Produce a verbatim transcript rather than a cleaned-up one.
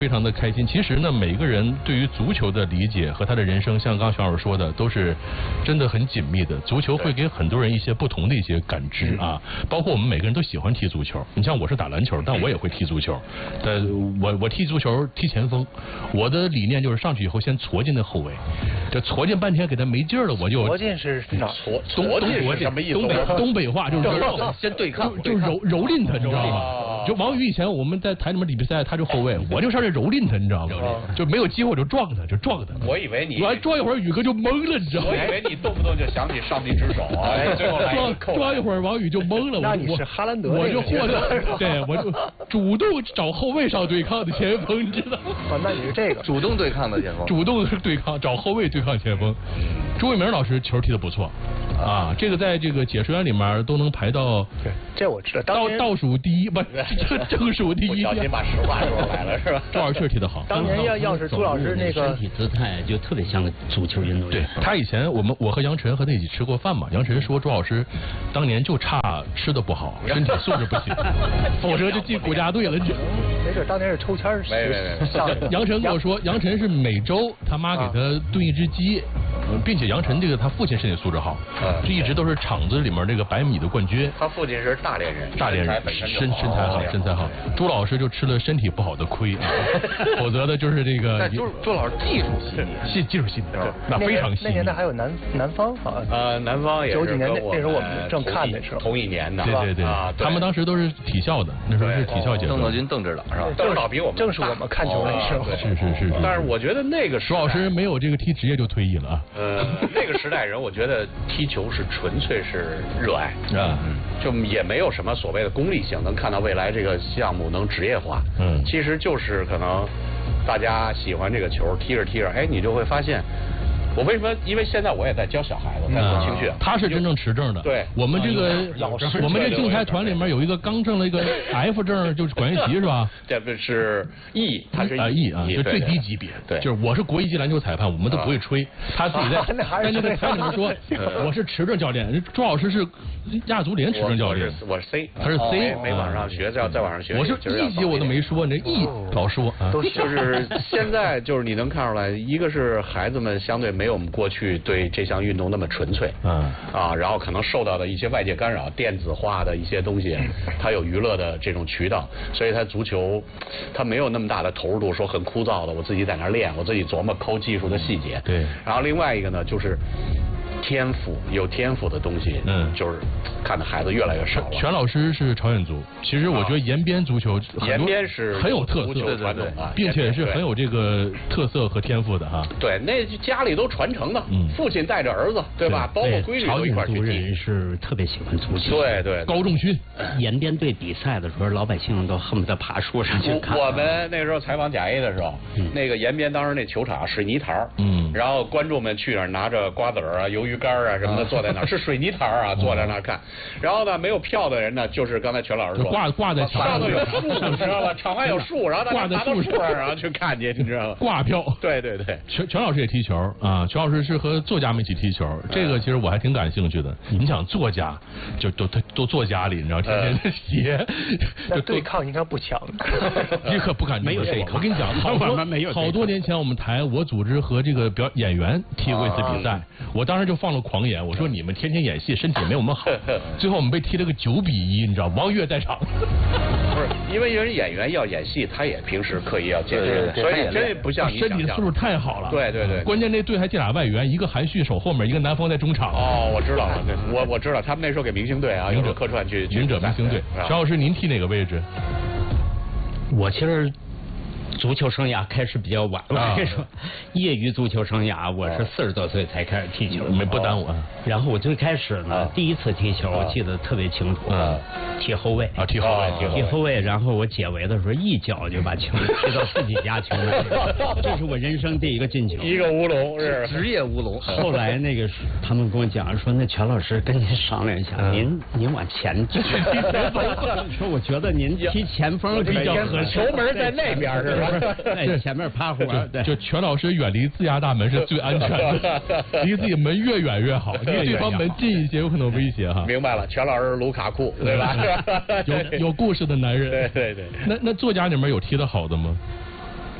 非常的开心。其实呢，每个人对于足球的理解和他的人生，像刚刚徐老师说的，都是真的很紧密的。足球会给很多人一些不同的一些感知啊，包括我们每个人都喜欢踢足球。你像我是打篮球，但我也会踢足球。呃，我我踢足球踢前锋，我的理念就是上去以后先戳进那后卫，这戳进半天给他没劲儿了，我就戳进是哪？ 戳戳进是什么意思？东北东北话就是先对抗， 就揉蹂躏他，你知道吗？就王宇以前我们在台里面比比赛，他就后卫，我就上这蹂躏他，你知道吗？就没有机会我就撞他，就撞他。 我以为你， 我还撞一会儿，宇哥就懵了，你知道吗？ 我以为你动不动就想起上帝之手啊，最后来撞撞一会儿，王宇就懵了。 那你是哈兰德， 我就获得，对，我就主动找后卫上对抗的前锋，你知道吗？ 哦，那你是这个主动对抗的前锋， 主动对抗，找后卫对抗前锋。朱伟明老师球踢得不错啊，这个在这个解说员里面都能排到， 对，这我知道， 倒倒数第一，不，正数第一。 不小心把实话说来了，是吧？ 朱老师确实踢得好。 当年要要是朱老师那个身体姿态就特别像个足球运动员。 对他以前我们我和杨晨和他一起吃过饭嘛，杨晨说朱老师当年就差吃的不好，身体素质不行，否则就进国家队了。 没事，当年是抽签儿。 没没没。 杨晨跟我说，杨晨是每周他妈给他炖一只鸡，并且杨晨这个他父亲身体素质好，这一直都是厂子里面这个百米的冠军。 他父亲是大连人， 大连人身身材好，身材好。朱老师就吃了身体不好的亏啊，否则的就是这个。 但朱朱老师技术细腻， 技技术细腻，那非常细腻。 那年代还有南南方好像。 呃，南方也是九几年那那时候我们正看的时候， 同一年的。 对对对啊，他们当时都是体校的，那时候是体校节奏。 邓德军、邓指导是吧？ 邓指导比我们正是我们看球的时候。 是是是。 但是我觉得那个朱老师没有这个踢职业就退役了啊。 呃，那个时代人，我觉得踢球是纯粹是热爱啊， 就也没有什么所谓的功利性，能看到未来这个项目能职业化。嗯，其实就是可能大家喜欢这个球，踢着踢着，哎，你就会发现。我为什么？因为现在我也在教小孩子，在做青训。 他是真正持证的。对，我们这个我们这竞赛团里面有一个刚正了一个 F 证，就是管乐器是吧？ 这不是 E， 他是 E 啊，就最低级别。对，就是我是国一级篮球裁判，我们都不会吹。他自己在在那个台里面说，我是持证教练。朱老师是亚足联持证教练， 我是 C， 他是 C， 没往上学，要再往上学。 我是一级我都没说，你这 E 老说。 就是现在就是你能看出来，一个是孩子们相对。没有我们过去对这项运动那么纯粹，嗯啊，然后可能受到的一些外界干扰，电子化的一些东西，它有娱乐的这种渠道，所以它足球它没有那么大的投入度，说很枯燥的，我自己在那练，我自己琢磨抠技术的细节。 对。 然后另外一个呢，就是天赋，有天赋的东西，嗯，就是看的孩子越来越少了。 全老师是朝鲜族，其实我觉得延边足球， 延边是很有特色， 对对对， 并且是很有这个特色和天赋的哈。 对，那家里都传承的，父亲带着儿子，对吧？包括闺女都一块去踢。 朝鲜族人是特别喜欢足球， 对对。 高仲勋， 延边队比赛的时候，老百姓都恨不得爬树上去看。 我们那时候采访甲 A 的时候，那个延边当时那球场水泥台，嗯，然后观众们去那儿拿着瓜子儿啊、鱿鱼干啊什么的。坐在那儿是水泥台啊，坐在那儿看。然后呢，没有票的人呢，就是刚才全老师说， 挂挂在墙上，有树，你知道吧？场外有树，然后大家拿到树上，然后去看去，你知道吗？ 挂票。 对对对， 全全老师也踢球啊，全老师是和作家们一起踢球，这个其实我还挺感兴趣的。你想作家，就都都都坐家里，你知道，天天的写， 就对抗应该不强， 你可不敢没有对抗。我跟你讲，好多好多年前我们台我组织和这个表演员踢过一次比赛，我当时就放了狂言，我说你们天天演戏，身体没我们好。最后我们被踢了个九比一，你知道，王悦在场。 不是，因为人演员要演戏，他也平时刻意要健身，所以真不像你身体素质太好了。 对对对， 关键那队还进俩外援，一个韩旭守后面，一个南方在中场。 哦，我知道了，我我知道，他们那时候给明星队啊，有者客串去明者明星队。陈老师，您踢哪个位置？ 我其实。足球生涯开始比较晚，我跟你说，业余足球生涯我是四十多岁才开始踢球， 没不耽误。 然后我最开始呢，第一次踢球我记得特别清楚，踢后卫啊，踢后卫， 踢后卫。然后我解围的时候，一脚就把球踢到自己家球门，这是我人生第一个进球， 一个乌龙，是职业乌龙。 后来那个他们跟我讲说，那全老师跟您商量一下，您您往前踢前锋，说我觉得您踢前锋比较合适， 球门在那边是吧？ 在前面趴活， 就全老师远离自家大门是最安全的，离自己门越远越好，离对方门近一些有可能威胁哈。 明白了，全老师卢卡库对吧？ 有有故事的男人。 对对对。 那那作家里面有踢得好的吗？